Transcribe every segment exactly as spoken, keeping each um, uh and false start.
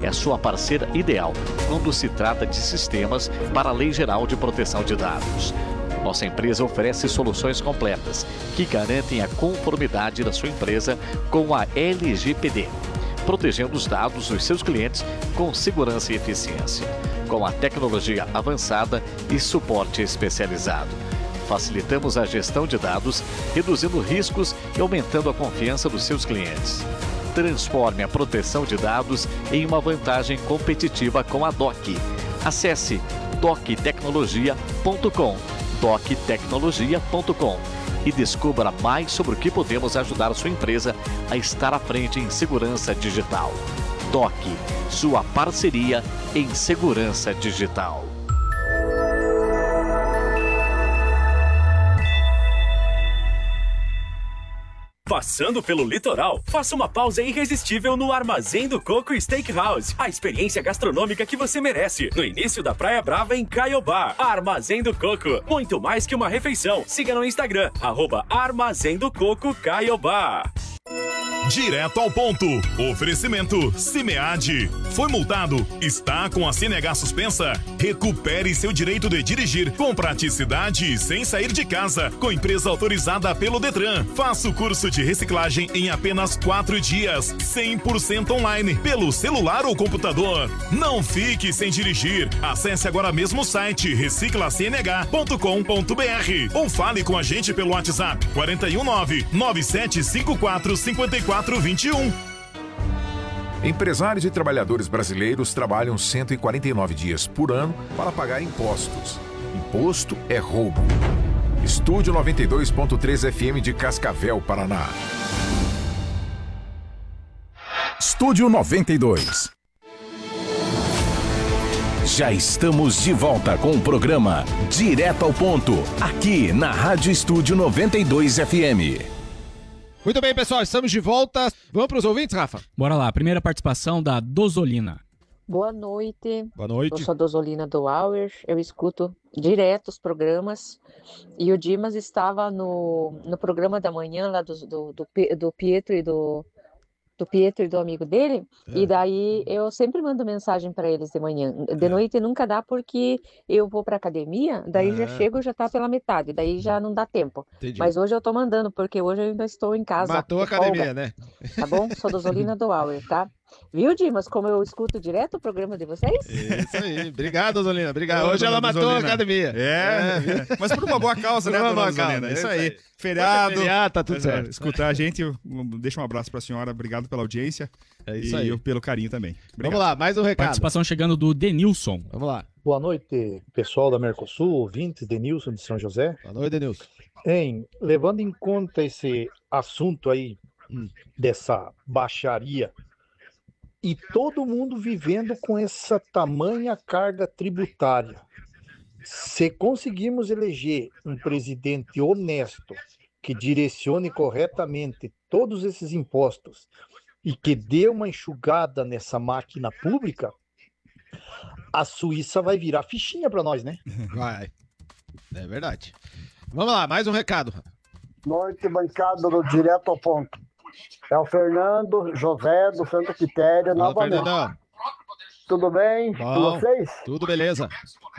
é a sua parceira ideal quando se trata de sistemas para a Lei Geral de Proteção de Dados. Nossa empresa oferece soluções completas que garantem a conformidade da sua empresa com a L G P D, protegendo os dados dos seus clientes com segurança e eficiência, com a tecnologia avançada e suporte especializado. Facilitamos a gestão de dados, reduzindo riscos e aumentando a confiança dos seus clientes. Transforme a proteção de dados em uma vantagem competitiva com a D O C. Acesse doc tecnologia ponto com, doc tecnologia ponto com e descubra mais sobre o que podemos ajudar a sua empresa a estar à frente em segurança digital. D O C, sua parceria em segurança digital. Passando pelo litoral, faça uma pausa irresistível no Armazém do Coco Steakhouse. A experiência gastronômica que você merece. No início da Praia Brava, em Caiobá. Armazém do Coco. Muito mais que uma refeição. Siga no Instagram, arroba Armazém do Coco Caiobá. Direto ao ponto. Oferecimento Cimead. Foi multado? Está com a C N H suspensa? Recupere seu direito de dirigir com praticidade e sem sair de casa. Com empresa autorizada pelo Detran. Faça o curso de reciclagem em apenas quatro dias. cem por cento online, pelo celular ou computador. Não fique sem dirigir. Acesse agora mesmo o site recicla c n h ponto com ponto b r ou fale com a gente pelo WhatsApp quatro um nove, nove sete cinco quatro, cinco quatro dois um. Empresários e trabalhadores brasileiros trabalham cento e quarenta e nove dias por ano para pagar impostos. Imposto é roubo. Estúdio noventa e dois ponto três F M de Cascavel, Paraná. Estúdio noventa e dois. Já estamos de volta com o programa Direto ao Ponto, aqui na Rádio Estúdio noventa e dois F M. Muito bem, pessoal, estamos de volta. Vamos para os ouvintes, Rafa? Bora lá, primeira participação da Dozolina. Boa noite. Boa noite. Eu sou a Dozolina do Hour, eu escuto direto os programas. E o Dimas estava no, no programa da manhã lá do, do, do, do Pietro e do, do Pietro e do amigo dele. É. E daí eu sempre mando mensagem para eles de manhã. De é. noite nunca dá porque eu vou para academia, daí é. já chego já tá pela metade, daí já não dá tempo. Entendi. Mas hoje eu tô mandando porque hoje eu ainda estou em casa. Matou a academia, folga, né? Tá bom? Sou Dozolina do Hour, tá? Viu, Dimas, como eu escuto direto o programa de vocês? Isso aí. Obrigado, Dozolina. Obrigado. Hoje ela matou Dozolina. a academia. É, é. Mas por uma boa causa, né, Dona Dozolina? Isso aí. Feriado. Feriado, tá tudo certo. É, escutar a gente, deixa um abraço pra senhora. Obrigado pela audiência. É isso e aí. E pelo carinho também. Obrigado. Vamos lá, mais um recado. Participação chegando do Denilson. Vamos lá. Boa noite, pessoal da Mercosul, ouvintes, Denilson de São José. Boa noite, Denilson. Hein, levando em conta esse assunto aí, hum. dessa baixaria, e todo mundo vivendo com essa tamanha carga tributária. Se conseguirmos eleger um presidente honesto, que direcione corretamente todos esses impostos e que dê uma enxugada nessa máquina pública, a Suíça vai virar fichinha para nós, né? Vai. É verdade. Vamos lá, mais um recado. Noite, bancada do Direto ao Ponto. É o Fernando José do Santa Quitéria, Fala, novamente. Fernandão. Tudo bem Bom, com vocês? Tudo beleza.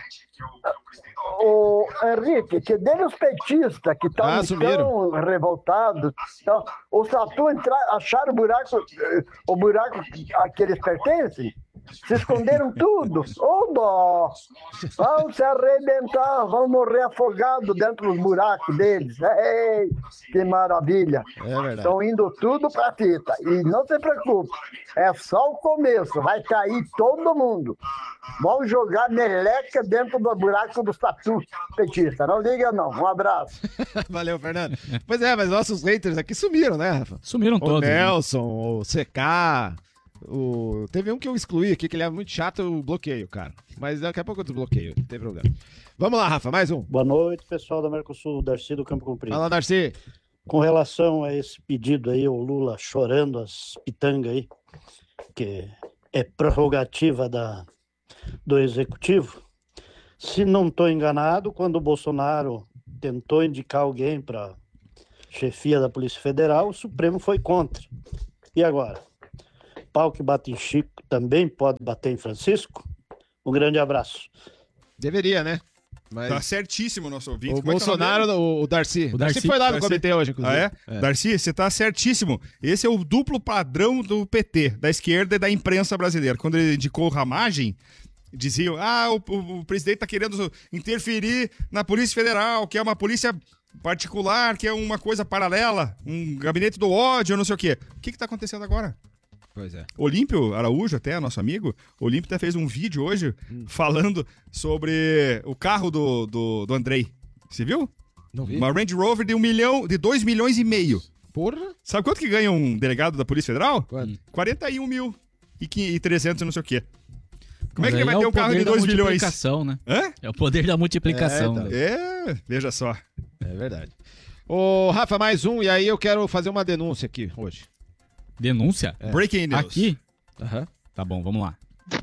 O Henrique, que dele os petistas que estão Ah, tão revoltados. Então, os tatu entrar, acharam o buraco, o buraco a que eles pertencem? Se esconderam tudo. Ô, dó! Vão se arrebentar, vão morrer afogados dentro dos buracos deles. Ei, que maravilha! É Estão indo tudo pra fita. E não se preocupe, é só o começo, vai cair todo mundo. Vão jogar meleca dentro do buraco dos tatu petistas. Não liga não, um abraço. Valeu, Fernando. Pois é, mas nossos haters aqui sumiram, né, Rafa? Sumiram o todos. O Nelson, né? O C K... O... Teve um que eu excluí aqui, que ele é muito chato, eu bloqueio, cara. Mas daqui a pouco eu desbloqueio, não tem problema. Vamos lá, Rafa, mais um. Boa noite, pessoal da Mercosul, Darcy do Campo Comprido. Fala, Darcy. Com relação a esse pedido aí, o Lula chorando as pitangas aí, que é prerrogativa da, do Executivo. Se não estou enganado, quando o Bolsonaro tentou indicar alguém para chefia da Polícia Federal, o Supremo foi contra. E agora? pau que bate em Chico também pode bater em Francisco? Um grande abraço. Deveria, né? Mas... Tá certíssimo, nosso ouvinte. O Bolsonaro, é o, o Darcy. O Darcy. Darcy foi lá no Darcy. comitê hoje, inclusive. Ah, é? é? Darcy, você tá certíssimo. Esse é o duplo padrão do P T, da esquerda e da imprensa brasileira. Quando ele indicou Ramagem, diziam, ah, o, o, o presidente tá querendo interferir na Polícia Federal, que é uma polícia particular, que é uma coisa paralela, um gabinete do ódio, não sei o quê. O que que tá acontecendo agora? Pois é. Olímpio Araújo, até, nosso amigo, Olímpio até fez um vídeo hoje hum. falando sobre o carro do, do, do Andrei. Você viu? Não vi. Uma Range Rover de um milhão, de dois milhões e meio. Porra! Sabe quanto que ganha um delegado da Polícia Federal? Quanto? quarenta e um mil e trezentos, não sei o quê. Como Mas é que ele vai é ter um carro de dois milhões? Né? Hã? É o poder da multiplicação. É, então. é, veja só. É verdade. Ô, Rafa, mais um, e aí eu quero fazer uma denúncia aqui hoje. Denúncia? É. Breaking news. Aqui? Aham. Uhum. Tá bom, vamos lá.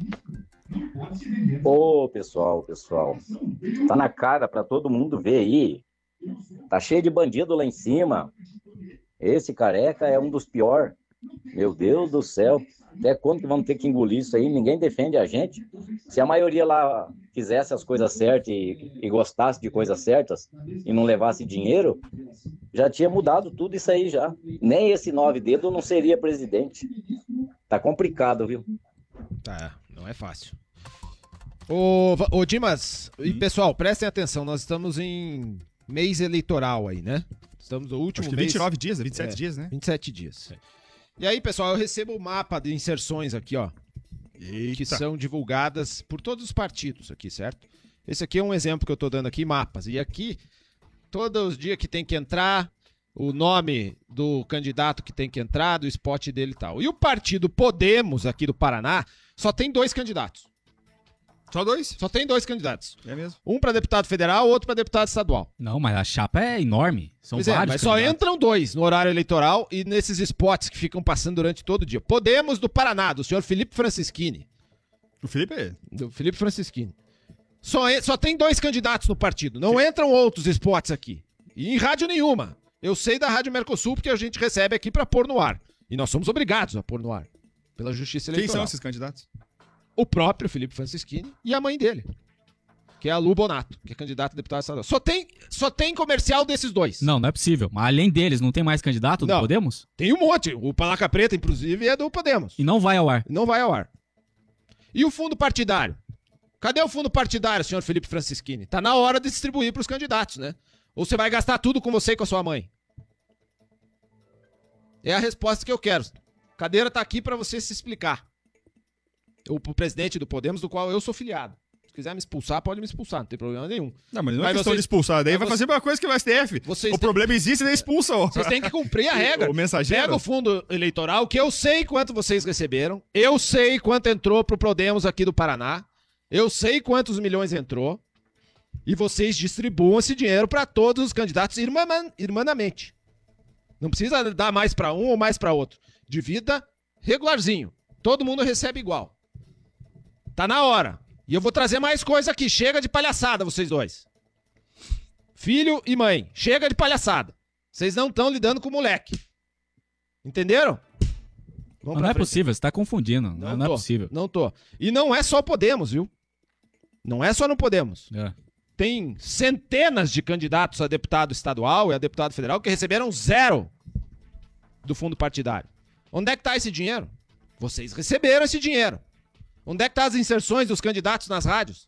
Ô, pessoal, pessoal. Tá na cara pra todo mundo ver aí. Tá cheio de bandido lá em cima. Esse careca é um dos piores. Meu Deus do céu. Até quando que vamos ter que engolir isso aí? Ninguém defende a gente. Se a maioria lá fizesse as coisas certas e, e gostasse de coisas certas e não levasse dinheiro, já tinha mudado tudo isso aí já. Nem esse nove dedos não seria presidente. Tá complicado, viu? Tá, não é fácil. Ô, ô Dimas, hum. e pessoal, prestem atenção, nós estamos em mês eleitoral aí, né? Estamos no último Acho que mês... vinte e nove dias, vinte e sete é, dias, né? vinte e sete dias. É. E aí, pessoal, eu recebo o mapa de inserções aqui, ó. Eita. Que são divulgadas por todos os partidos aqui, certo? Esse aqui é um exemplo que eu tô dando aqui, mapas. E aqui, todos os dias que tem que entrar, o nome do candidato que tem que entrar, do spot dele e tal. E o partido Podemos, aqui do Paraná, só tem dois candidatos. Só dois? Só tem dois candidatos. É mesmo? Um para deputado federal, outro para deputado estadual. Não, mas a chapa é enorme. São pois vários é, mas só candidatos. entram dois no horário eleitoral e nesses spots que ficam passando durante todo o dia. Podemos do Paraná, do senhor Felipe Francischini. O Felipe é? Do Felipe Francischini. Só, só tem dois candidatos no partido. Não Sim. entram outros spots aqui. E em rádio nenhuma. Eu sei da Rádio Mercosul porque a gente recebe aqui para pôr no ar. E nós somos obrigados a pôr no ar. Pela justiça eleitoral. Quem são esses candidatos? O próprio Felipe Francischini e a mãe dele, que é a Lu Bonato, que é candidata a deputada estadual. Só tem, só tem comercial desses dois. Não, não é possível. Mas além deles, não tem mais candidato do não, Podemos? Tem um monte. O Palaca Preta, inclusive, é do Podemos. E não vai ao ar? Não vai ao ar. E o fundo partidário? Cadê o fundo partidário, senhor Felipe Francischini? Tá na hora de distribuir para os candidatos, né? Ou você vai gastar tudo com você e com a sua mãe? É a resposta que eu quero. A cadeira tá aqui para você se explicar. O presidente do Podemos, do qual eu sou filiado. Se quiser me expulsar, pode me expulsar, não tem problema nenhum. Não, mas não é mas questão vocês... de expulsar, daí vai você... fazer uma coisa que o S T F. Vocês o tem... problema existe e daí expulsa. Ó. Vocês têm que cumprir a regra. O mensageiro. Pega o fundo eleitoral, que eu sei quanto vocês receberam, eu sei quanto entrou pro Podemos aqui do Paraná, eu sei quantos milhões entrou, e vocês distribuam esse dinheiro para todos os candidatos irman... irmanamente. Não precisa dar mais para um ou mais para outro. Divida regularzinho. Todo mundo recebe igual. Tá na hora. E eu vou trazer mais coisa aqui. Chega de palhaçada, vocês dois. Filho e mãe. Chega de palhaçada. Vocês não estão lidando com o moleque. Entenderam? Não, não é possível, você tá confundindo. Não, não, não tô, é possível. Não tô. E não é só Podemos, viu? Não é só no Podemos. É. Tem centenas de candidatos a deputado estadual e a deputado federal que receberam zero do fundo partidário. Onde é que tá esse dinheiro? Vocês receberam esse dinheiro. Onde é que tá as inserções dos candidatos nas rádios?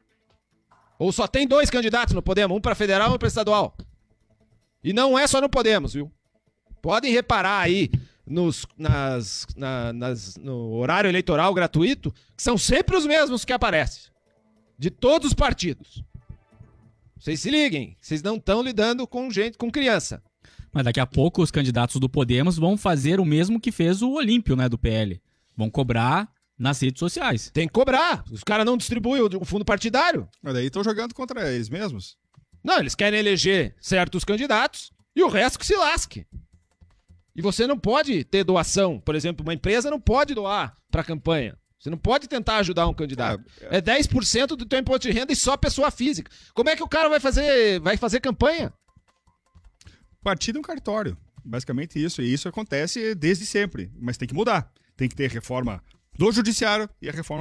Ou só tem dois candidatos no Podemos, um para federal e um para estadual. E não é só no Podemos, viu? Podem reparar aí nos, nas, na, nas, no horário eleitoral gratuito, que são sempre os mesmos que aparecem. De todos os partidos. Vocês se liguem, vocês não estão lidando com gente, com criança. Mas daqui a pouco os candidatos do Podemos vão fazer o mesmo que fez o Olímpio, né, do P L. Vão cobrar nas redes sociais. Tem que cobrar. Os caras não distribuem o fundo partidário. Mas daí estão jogando contra eles mesmos. Não, eles querem eleger certos candidatos e o resto que se lasque. E você não pode ter doação. Por exemplo, uma empresa não pode doar para campanha. Você não pode tentar ajudar um candidato. É, é... é dez por cento do teu imposto de renda e só pessoa física. Como é que o cara vai fazer, vai fazer campanha? Partido é um cartório. Basicamente isso. E isso acontece desde sempre. Mas tem que mudar. tem que ter reforma do judiciário e a reforma